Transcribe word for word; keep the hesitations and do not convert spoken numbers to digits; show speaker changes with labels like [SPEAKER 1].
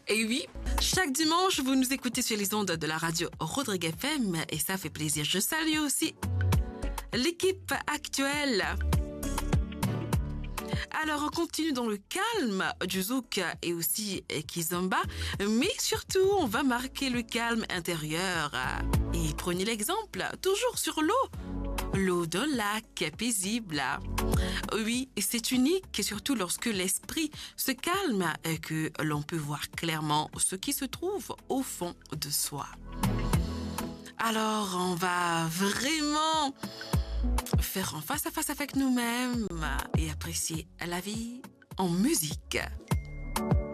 [SPEAKER 1] Et oui, chaque dimanche, vous nous écoutez sur les ondes de la radio Rodrigue F M et ça fait plaisir. Je salue aussi l'équipe actuelle. Alors, on continue dans le calme du zouk et aussi kizomba, mais surtout, on va marquer le calme intérieur. Et prenez l'exemple, toujours sur l'eau. L'eau d'un lac paisible. Oui, c'est unique, surtout lorsque l'esprit se calme et que l'on peut voir clairement ce qui se trouve au fond de soi. Alors, on va vraiment faire en face à face avec nous-mêmes et apprécier la vie en musique.